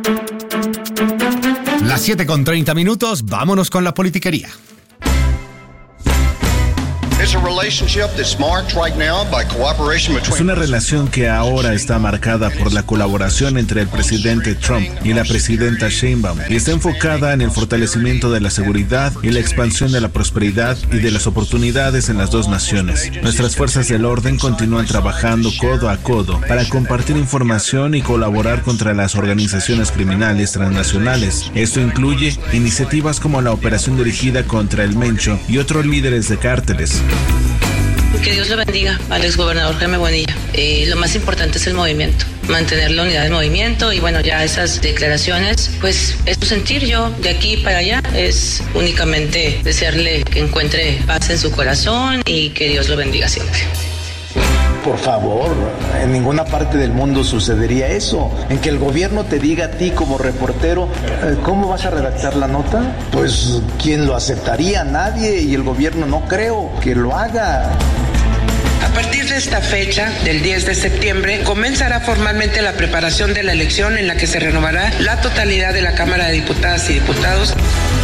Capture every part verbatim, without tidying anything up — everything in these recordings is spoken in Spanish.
Las siete con treinta minutos, vámonos con la politiquería. Es una relación que ahora está marcada por la colaboración entre el presidente Trump y la presidenta Sheinbaum y está enfocada en el fortalecimiento de la seguridad y la expansión de la prosperidad y de las oportunidades en las dos naciones. Nuestras fuerzas del orden continúan trabajando codo a codo para compartir información y colaborar contra las organizaciones criminales transnacionales. Esto incluye iniciativas como la operación dirigida contra el Mencho y otros líderes de cárteles. Que Dios lo bendiga al exgobernador Jaime Bonilla. Eh, lo más importante es el movimiento, mantener la unidad del movimiento y bueno, ya esas declaraciones, pues es tu sentir. Yo de aquí para allá es únicamente desearle que encuentre paz en su corazón y que Dios lo bendiga siempre. Por favor, en ninguna parte del mundo sucedería eso, en que el gobierno te diga a ti como reportero, ¿cómo vas a redactar la nota? Pues, ¿quién lo aceptaría? Nadie, y el gobierno no creo que lo haga. A partir de esta fecha, del diez de septiembre, comenzará formalmente la preparación de la elección en la que se renovará la totalidad de la Cámara de Diputadas y Diputados.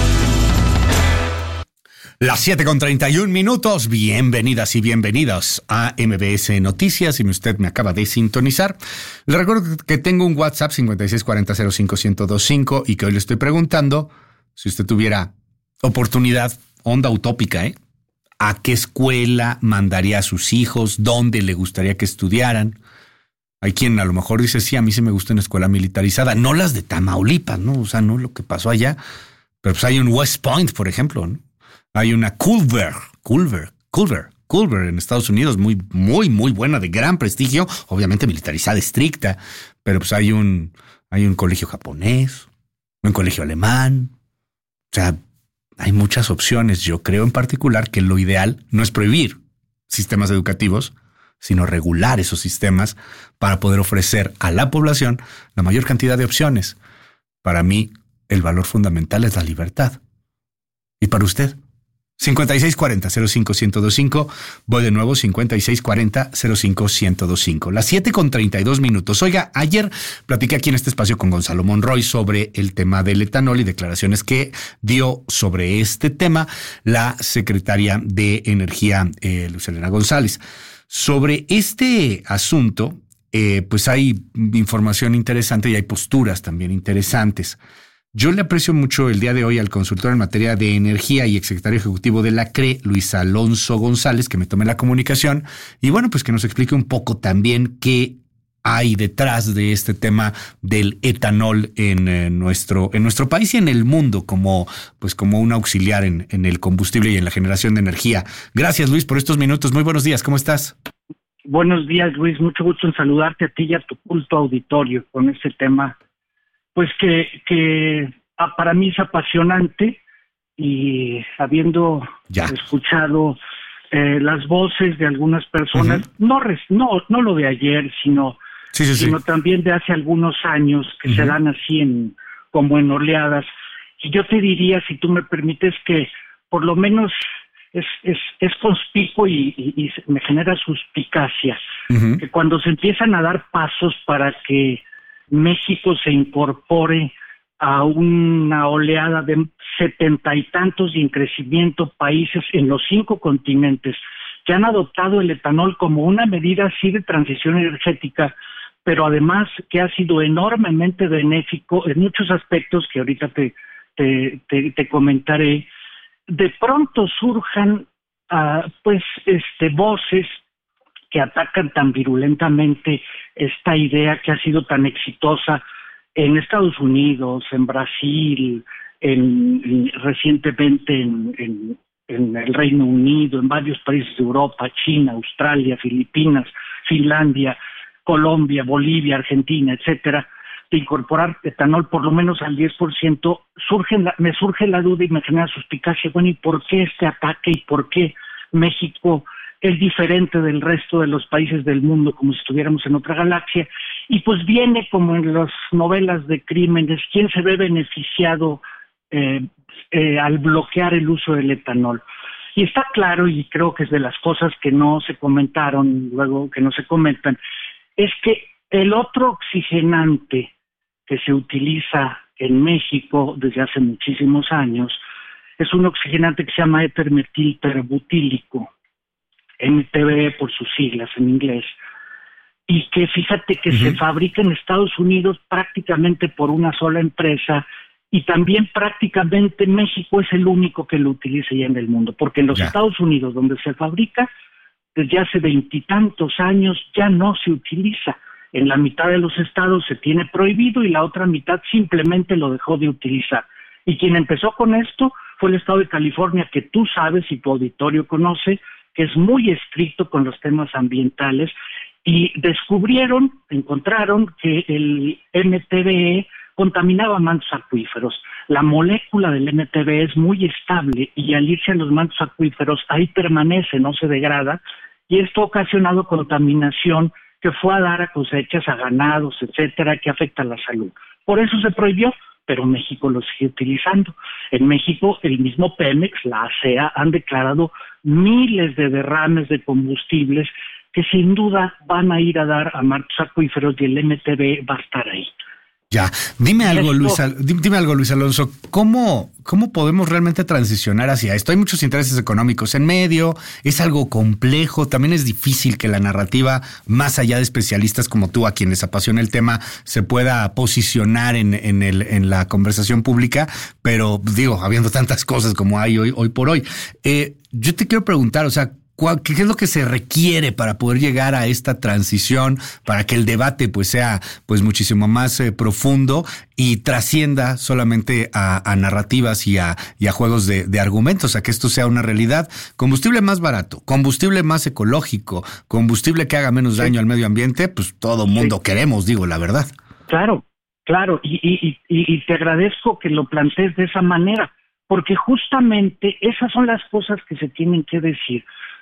Las siete con treinta y un minutos, bienvenidas y bienvenidos a M B S Noticias. Si usted me acaba de sintonizar, le recuerdo que tengo un WhatsApp cincuenta y seis cuarenta cero cinco uno cero dos cinco y que hoy le estoy preguntando si usted tuviera oportunidad, onda utópica, ¿eh? ¿A qué escuela mandaría a sus hijos? ¿Dónde le gustaría que estudiaran? Hay quien a lo mejor dice, sí, a mí sí me gusta una escuela militarizada, no las de Tamaulipas, ¿no? O sea, no lo que pasó allá, pero pues hay un West Point, por ejemplo, ¿no? Hay una Culver, Culver, Culver, Culver en Estados Unidos, muy, muy, muy buena, de gran prestigio, obviamente militarizada, estricta, pero pues hay un, hay un colegio japonés, un colegio alemán, o sea, hay muchas opciones. Yo creo en particular que lo ideal no es prohibir sistemas educativos, sino regular esos sistemas para poder ofrecer a la población la mayor cantidad de opciones. Para mí, el valor fundamental es la libertad. ¿Y para usted? cincuenta y seis cuarenta cero cinco uno cero dos cinco. Voy de nuevo, cincuenta y seis cuarenta cero cinco uno cero dos cinco. Las siete con treinta y dos minutos. Oiga, ayer platiqué aquí en este espacio con Gonzalo Monroy sobre el tema del etanol y declaraciones que dio sobre este tema la secretaria de Energía, eh, Luz Helena González. Sobre este asunto, eh, pues hay información interesante y hay posturas también interesantes. Yo le aprecio mucho el día de hoy al consultor en materia de energía y exsecretario ejecutivo de la C R E, Luis Alonso González, que me tome la comunicación y bueno, pues que nos explique un poco también qué hay detrás de este tema del etanol en eh, nuestro en nuestro país y en el mundo como pues como un auxiliar en, en el combustible y en la generación de energía. Gracias, Luis, por estos minutos. Muy buenos días, ¿cómo estás? Buenos días, Luis. Mucho gusto en saludarte a ti y a tu culto auditorio con este tema. Pues que, que ah, para mí es apasionante y habiendo ya escuchado eh, las voces de algunas personas, uh-huh. no, res, no no lo de ayer, sino, sí, sí, sino sí. también de hace algunos años que uh-huh. se dan así en como en oleadas. Y yo te diría, si tú me permites, que por lo menos es es, es conspicuo y, y, y me genera suspicacia, uh-huh. que cuando se empiezan a dar pasos para que México se incorpore a una oleada de setenta y tantos y en crecimiento países en los cinco continentes que han adoptado el etanol como una medida así de transición energética, pero además que ha sido enormemente benéfico en muchos aspectos que ahorita te, te, te, te comentaré. De pronto surjan uh, pues este voces que atacan tan virulentamente esta idea que ha sido tan exitosa en Estados Unidos, en Brasil, en, en recientemente en, en, en el Reino Unido, en varios países de Europa, China, Australia, Filipinas, Finlandia, Colombia, Bolivia, Argentina, etcétera, de incorporar etanol por lo menos al diez por ciento, surge la, me surge la duda y me genera suspicacia, bueno, ¿y por qué este ataque y por qué México es diferente del resto de los países del mundo, como si estuviéramos en otra galaxia? Y pues viene como en las novelas de crímenes, ¿quién se ve beneficiado eh, eh, al bloquear el uso del etanol? Y está claro, y creo que es de las cosas que no se comentaron, luego que no se comentan, es que el otro oxigenante que se utiliza en México desde hace muchísimos años es un oxigenante que se llama éter metilperbutílico, M T B E por sus siglas en inglés, y que fíjate que uh-huh. se fabrica en Estados Unidos prácticamente por una sola empresa, y también prácticamente México es el único que lo utiliza ya en el mundo, porque en los ya. Estados Unidos, donde se fabrica, desde hace veintitantos años ya no se utiliza. En la mitad de los estados se tiene prohibido y la otra mitad simplemente lo dejó de utilizar. Y quien empezó con esto fue el estado de California, que tú sabes y tu auditorio conoce, que es muy estricto con los temas ambientales, y descubrieron, encontraron que el M T B E contaminaba mantos acuíferos. La molécula del M T B E es muy estable y al irse a los mantos acuíferos ahí permanece, no se degrada, y esto ha ocasionado contaminación que fue a dar a cosechas, a ganados, etcétera, que afecta a la salud. Por eso se prohibió, pero México lo sigue utilizando. En México, el mismo Pemex, la A S E A, han declarado miles de derrames de combustibles que sin duda van a ir a dar a mantos acuíferos y el M T B E va a estar ahí. Ya, dime algo, Luis, dime algo, Luis Alonso, ¿cómo, cómo podemos realmente transicionar hacia esto? Hay muchos intereses económicos en medio, es algo complejo, también es difícil que la narrativa, más allá de especialistas como tú, a quienes apasiona el tema, se pueda posicionar en, en, el, en la conversación pública, pero digo, habiendo tantas cosas como hay hoy, hoy por hoy. Eh, yo te quiero preguntar, o sea, ¿qué es lo que se requiere para poder llegar a esta transición, para que el debate pues sea pues muchísimo más eh, profundo y trascienda solamente a, a narrativas y a, y a juegos de, de argumentos, a que esto sea una realidad? Combustible más barato, combustible más ecológico, combustible que haga menos sí. daño al medio ambiente, pues todo mundo sí. queremos, digo, la verdad. Claro, claro, y, y, y, y te agradezco que lo plantees de esa manera, porque justamente esas son las cosas que se tienen que decir.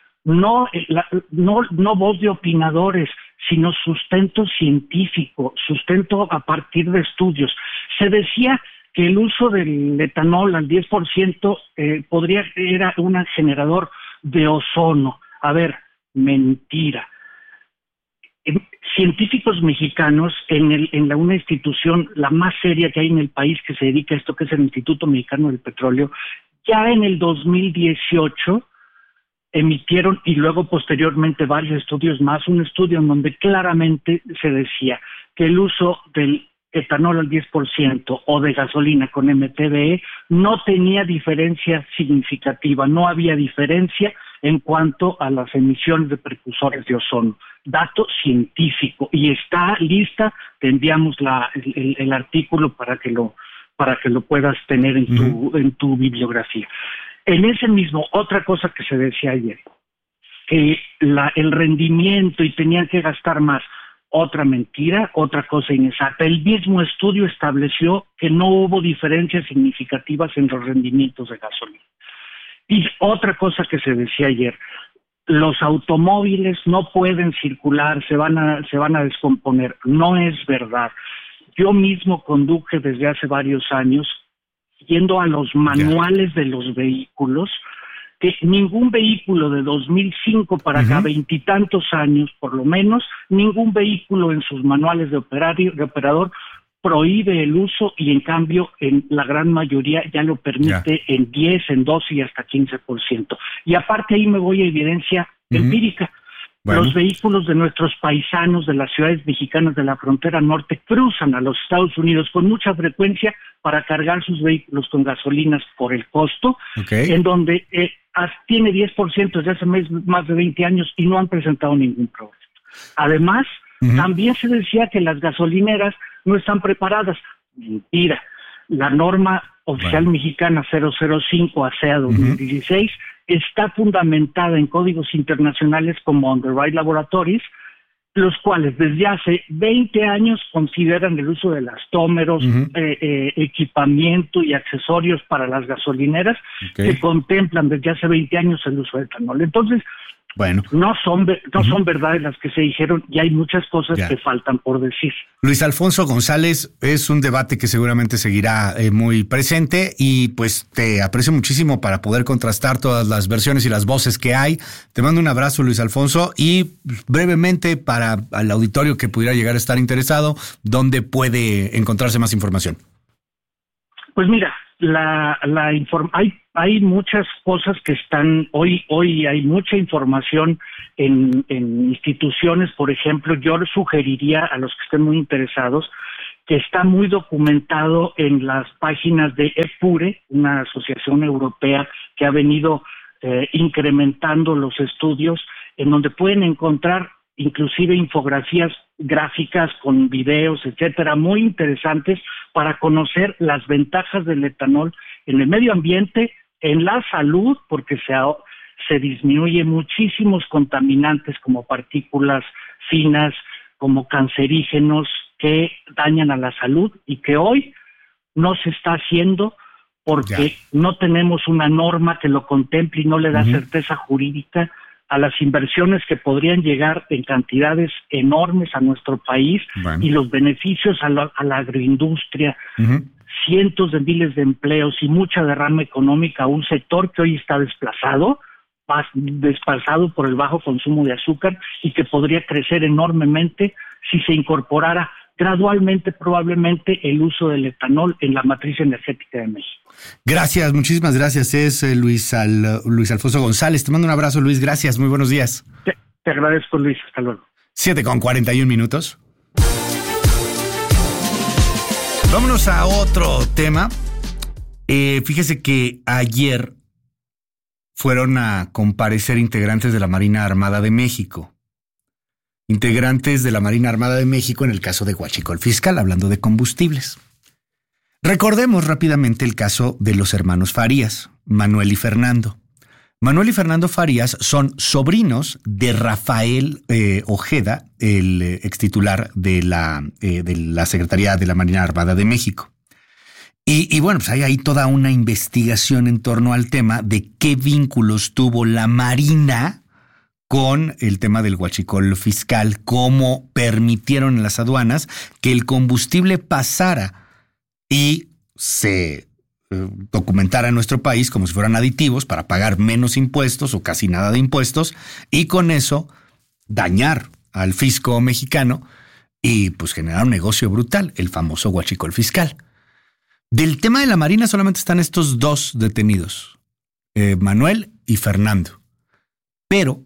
No, la, no, no voz de opinadores, sino sustento científico, sustento a partir de estudios. Se decía que el uso del etanol al diez por ciento eh, podría era un generador de ozono. A ver, mentira. Científicos mexicanos en, el, en la, una institución, la más seria que hay en el país que se dedica a esto, que es el Instituto Mexicano del Petróleo, ya en el dos mil dieciocho emitieron, y luego posteriormente varios estudios más, un estudio en donde claramente se decía que el uso del etanol al diez por ciento o de gasolina con M T B E no tenía diferencia significativa, no había diferencia en cuanto a las emisiones de precursores de ozono. Dato científico, y está lista, te enviamos la, el, el artículo para que lo para que lo puedas tener en tu, uh-huh. en tu bibliografía. En ese mismo, otra cosa que se decía ayer, que la, el rendimiento y tenían que gastar más, otra mentira, otra cosa inexacta. El mismo estudio estableció que no hubo diferencias significativas en los rendimientos de gasolina. Y otra cosa que se decía ayer, los automóviles no pueden circular, se van a, se van a descomponer. No es verdad. Yo mismo conduje desde hace varios años, yendo a los manuales de los vehículos, que ningún vehículo de dos mil cinco para acá, veintitantos uh-huh. años por lo menos, ningún vehículo en sus manuales de, operario, de operador prohíbe el uso, y en cambio en la gran mayoría ya lo permite yeah. en diez, en doce y hasta quince por ciento. Y aparte ahí me voy a evidencia uh-huh. empírica. Bueno. Los vehículos de nuestros paisanos de las ciudades mexicanas de la frontera norte cruzan a los Estados Unidos con mucha frecuencia para cargar sus vehículos con gasolinas por el costo, okay. en donde eh, tiene diez por ciento desde hace más de veinte años y no han presentado ningún problema. Además, uh-huh. también se decía que las gasolineras no están preparadas. Mentira. La norma oficial bueno. mexicana cero cero cinco A S E A dos mil dieciséis uh-huh. está fundamentada en códigos internacionales como Underwrite Laboratories, los cuales desde hace veinte años consideran el uso de elastómeros, uh-huh. eh, eh, equipamiento y accesorios para las gasolineras, okay. que contemplan desde hace veinte años el uso de etanol. Entonces, Bueno. No son, no uh-huh. son verdades las que se dijeron y hay muchas cosas ya. que faltan por decir. Luis Alfonso González, es un debate que seguramente seguirá eh, muy presente y pues te aprecio muchísimo para poder contrastar todas las versiones y las voces que hay. Te mando un abrazo, Luis Alfonso, y brevemente para el auditorio que pudiera llegar a estar interesado, ¿dónde puede encontrarse más información? Pues mira, la, la inform- hay hay muchas cosas que están hoy hoy hay mucha información en, en instituciones. Por ejemplo, yo sugeriría a los que estén muy interesados que está muy documentado en las páginas de EPURE, una asociación europea que ha venido eh, incrementando los estudios, en donde pueden encontrar inclusive infografías gráficas con videos, etcétera, muy interesantes para conocer las ventajas del etanol en el medio ambiente, en la salud, porque se, se disminuye muchísimos contaminantes como partículas finas, como cancerígenos que dañan a la salud y que hoy no se está haciendo porque ya. no tenemos una norma que lo contemple y no le da uh-huh. certeza jurídica a las inversiones que podrían llegar en cantidades enormes a nuestro país bueno. y los beneficios a la, a la agroindustria, uh-huh. cientos de miles de empleos y mucha derrama económica a un sector que hoy está desplazado, desplazado por el bajo consumo de azúcar y que podría crecer enormemente si se incorporara gradualmente, probablemente, el uso del etanol en la matriz energética de México. Gracias, muchísimas gracias. Es eh, Luis, Al, Luis Alfonso González. Te mando un abrazo, Luis. Gracias, muy buenos días. Te, te agradezco, Luis. Hasta luego. siete con cuarenta y un minutos. Vámonos a otro tema. Eh, fíjese que ayer fueron a comparecer integrantes de la Marina Armada de México. Integrantes de la Marina Armada de México en el caso de Huachicol Fiscal, hablando de combustibles. Recordemos rápidamente el caso de los hermanos Farías, Manuel y Fernando. Manuel y Fernando Farías son sobrinos de Rafael eh, Ojeda, el eh, extitular de la, eh, de la Secretaría de la Marina Armada de México. Y, y bueno, pues hay ahí toda una investigación en torno al tema de qué vínculos tuvo la Marina con el tema del huachicol fiscal, cómo permitieron en las aduanas que el combustible pasara y se eh, documentara en nuestro país como si fueran aditivos para pagar menos impuestos o casi nada de impuestos y con eso dañar al fisco mexicano y pues generar un negocio brutal, el famoso huachicol fiscal. Del tema de la Marina solamente están estos dos detenidos, eh, Manuel y Fernando, pero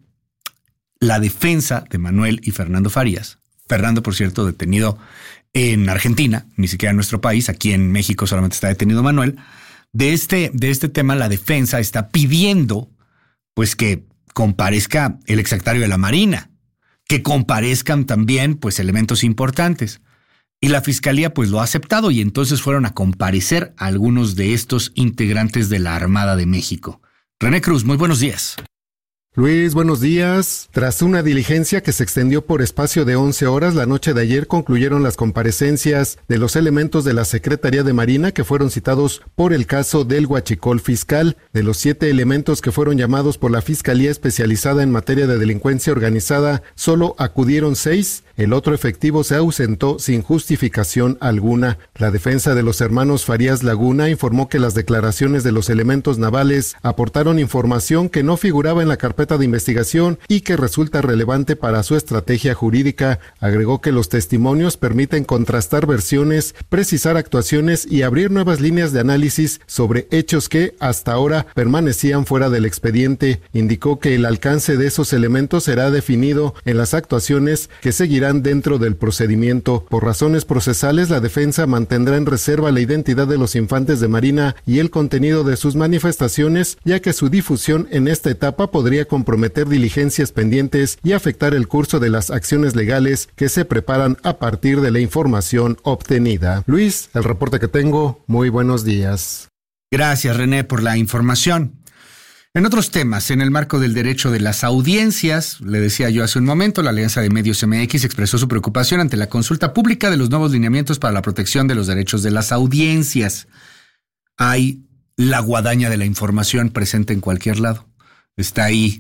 la defensa de Manuel y Fernando Farías, Fernando, por cierto, detenido en Argentina, ni siquiera en nuestro país, aquí en México solamente está detenido Manuel, de este, de este tema la defensa está pidiendo pues que comparezca el exsecretario de la Marina, que comparezcan también pues elementos importantes. Y la Fiscalía pues lo ha aceptado y entonces fueron a comparecer a algunos de estos integrantes de la Armada de México. René Cruz, muy buenos días. Luis, buenos días. Tras una diligencia que se extendió por espacio de once horas, la noche de ayer concluyeron las comparecencias de los elementos de la Secretaría de Marina que fueron citados por el caso del huachicol fiscal. De los siete elementos que fueron llamados por la Fiscalía Especializada en Materia de Delincuencia Organizada, solo acudieron seis. El otro efectivo se ausentó sin justificación alguna. La defensa de los hermanos Farías Laguna informó que las declaraciones de los elementos navales aportaron información que no figuraba en la carpeta de investigación y que resulta relevante para su estrategia jurídica. Agregó que los testimonios permiten contrastar versiones, precisar actuaciones y abrir nuevas líneas de análisis sobre hechos que hasta ahora permanecían fuera del expediente. Indicó que el alcance de esos elementos será definido en las actuaciones que seguirán dentro del procedimiento. Por razones procesales, la defensa mantendrá en reserva la identidad de los infantes de Marina y el contenido de sus manifestaciones, ya que su difusión en esta etapa podría comprometer diligencias pendientes y afectar el curso de las acciones legales que se preparan a partir de la información obtenida. Luis, el reporte que tengo, muy buenos días. Gracias, René, por la información. En otros temas, en el marco del derecho de las audiencias, le decía yo hace un momento, la Alianza de Medios M X expresó su preocupación ante la consulta pública de los nuevos lineamientos para la protección de los derechos de las audiencias. Hay la guadaña de la información presente en cualquier lado. Está ahí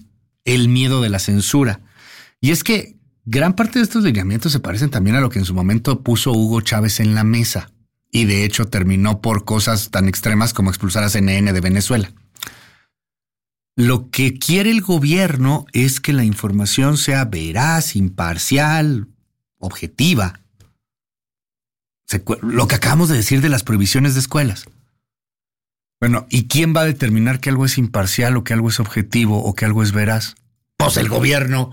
el miedo de la censura. Y es que gran parte de estos lineamientos se parecen también a lo que en su momento puso Hugo Chávez en la mesa. Y de hecho terminó por cosas tan extremas como expulsar a C N N de Venezuela. Lo que quiere el gobierno es que la información sea veraz, imparcial, objetiva. Lo que acabamos de decir de las prohibiciones de escuelas. Bueno, ¿y quién va a determinar que algo es imparcial o que algo es objetivo o que algo es veraz? Pues el gobierno.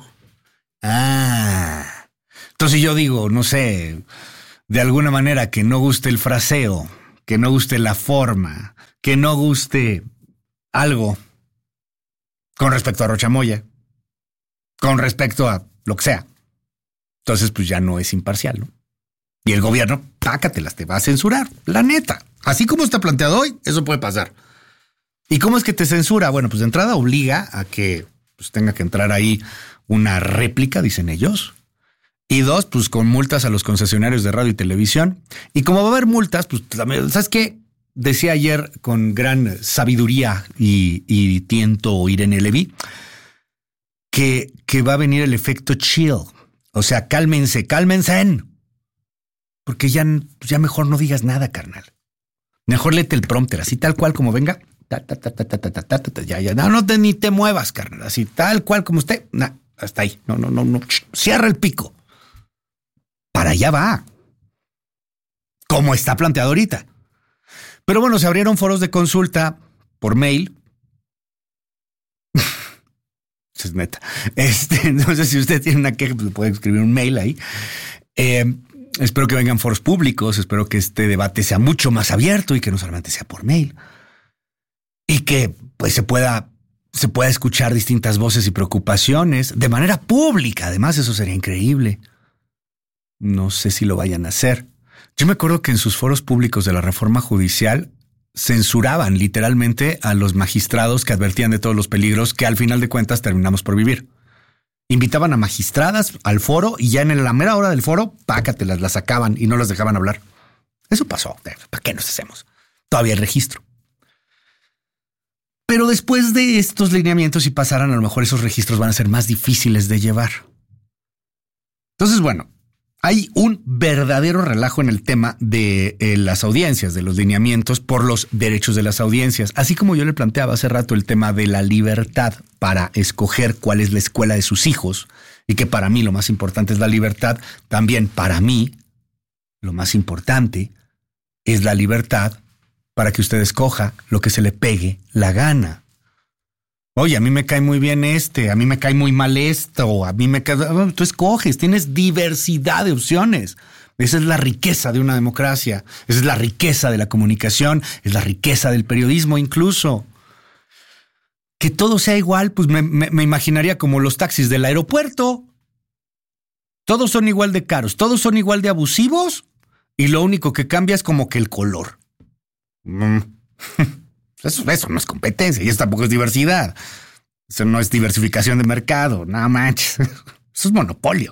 Ah. Entonces yo digo, no sé, de alguna manera que no guste el fraseo, que no guste la forma, que no guste algo con respecto a Rocha Moya, con respecto a lo que sea. Entonces, pues ya no es imparcial, ¿no? Y el gobierno, pácatelas, te va a censurar, la neta. Así como está planteado hoy, eso puede pasar. ¿Y cómo es que te censura? Bueno, pues de entrada obliga a que pues, tenga que entrar ahí una réplica, dicen ellos. Y dos, pues con multas a los concesionarios de radio y televisión. Y como va a haber multas, pues también, ¿sabes qué? Decía ayer con gran sabiduría y, y tiento Irene Levy que, que va a venir el efecto chill. O sea, cálmense, cálmense. Porque ya, ya mejor no digas nada, carnal. Mejor léete el prompter, así tal cual como venga. Ta, ta, ta, ta, ta, ta, ta, ta, ya, ya. No, no te, ni te muevas, carnal. Así tal cual como usted. Nah, hasta ahí. No, no, no, no. Cierra el pico. Para allá va. Como está planteado ahorita. Pero bueno, se abrieron foros de consulta por mail. Es neta. Este, no sé si usted tiene una queja, pues puede escribir un mail ahí. Eh, espero que vengan foros públicos. Espero que este debate sea mucho más abierto y que no solamente sea por mail. Y que pues se pueda, se pueda escuchar distintas voces y preocupaciones de manera pública. Además, eso sería increíble. No sé si lo vayan a hacer. Yo me acuerdo que en sus foros públicos de la reforma judicial censuraban literalmente a los magistrados que advertían de todos los peligros que al final de cuentas terminamos por vivir. Invitaban a magistradas al foro y ya en la mera hora del foro, pácatelas, las sacaban y no las dejaban hablar. Eso pasó. ¿Para qué nos hacemos? Todavía hay registro. Pero después de estos lineamientos, si pasaran, a lo mejor esos registros van a ser más difíciles de llevar. Entonces, bueno, hay un verdadero relajo en el tema de eh, las audiencias, de los lineamientos por los derechos de las audiencias. Así como yo le planteaba hace rato el tema de la libertad para escoger cuál es la escuela de sus hijos y que para mí lo más importante es la libertad, también para mí lo más importante es la libertad para que usted escoja lo que se le pegue la gana. Oye, a mí me cae muy bien este, a mí me cae muy mal esto, a mí me cae... Tú escoges, tienes diversidad de opciones. Esa es la riqueza de una democracia, esa es la riqueza de la comunicación, es la riqueza del periodismo incluso. Que todo sea igual, pues me, me, me imaginaría como los taxis del aeropuerto. Todos son igual de caros, todos son igual de abusivos y lo único que cambia es como que el color. Mm. Eso, eso no es competencia y eso tampoco es diversidad. Eso no es diversificación de mercado, nada manches. Eso es monopolio.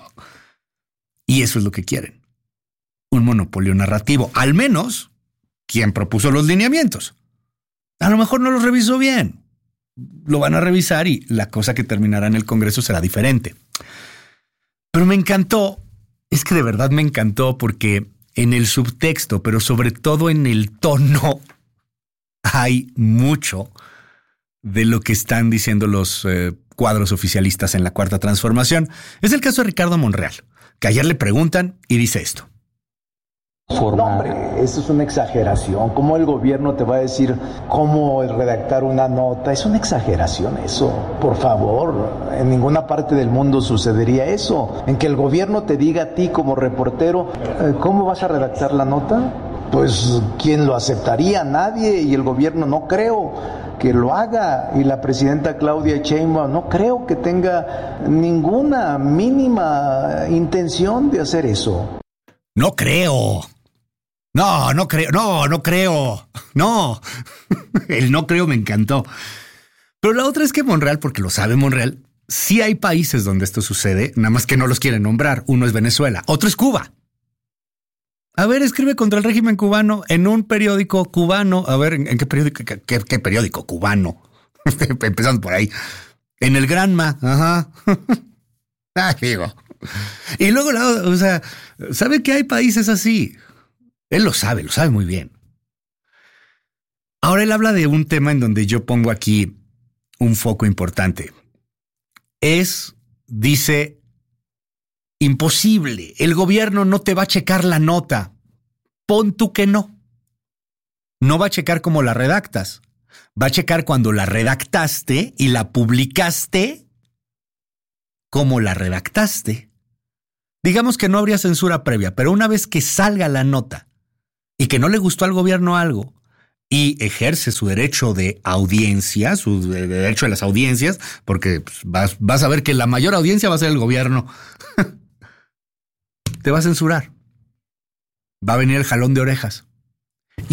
Y eso es lo que quieren. Un monopolio narrativo. Al menos quien propuso los lineamientos. A lo mejor no los revisó bien. Lo van a revisar y la cosa que terminará en el Congreso será diferente. Pero me encantó, es que de verdad me encantó porque en el subtexto, pero sobre todo en el tono, hay mucho de lo que están diciendo los eh, cuadros oficialistas en la Cuarta Transformación. Es el caso de Ricardo Monreal, que ayer le preguntan y dice esto. No, hombre, eso es una exageración. ¿Cómo el gobierno te va a decir cómo redactar una nota? Es una exageración eso. Por favor, en ninguna parte del mundo sucedería eso. En que el gobierno te diga a ti como reportero, ¿cómo vas a redactar la nota? Pues, ¿quién lo aceptaría? Nadie, y el gobierno no creo que lo haga, y la presidenta Claudia Sheinbaum no creo que tenga ninguna mínima intención de hacer eso. No creo. No, no creo, no, no creo, no. El no creo me encantó. Pero la otra es que Monreal, porque lo sabe Monreal, sí hay países donde esto sucede, nada más que no los quieren nombrar. Uno es Venezuela, otro es Cuba. A ver, escribe contra el régimen cubano en un periódico cubano. A ver, ¿en qué periódico? ¿Qué, qué, qué periódico cubano? Empezando por ahí. En el Granma, ajá. Ah, digo. Y luego, la, o sea, ¿sabe que hay países así? Él lo sabe, lo sabe muy bien. Ahora él habla de un tema en donde yo pongo aquí un foco importante. Es, dice, imposible. El gobierno no te va a checar la nota. Pon tú que no. No va a checar cómo la redactas. Va a checar cuando la redactaste y la publicaste, cómo la redactaste. Digamos que no habría censura previa, pero una vez que salga la nota y que no le gustó al gobierno algo y ejerce su derecho de audiencia, su derecho a las audiencias, porque pues, vas, vas a ver que la mayor audiencia va a ser el gobierno, te va a censurar. Va a venir el jalón de orejas.